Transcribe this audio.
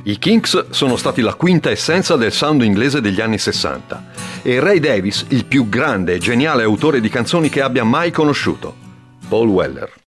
I Kinks sono stati la quinta essenza del sound inglese degli anni 60 e Ray Davies il più grande e geniale autore di canzoni che abbia mai conosciuto, Paul Weller.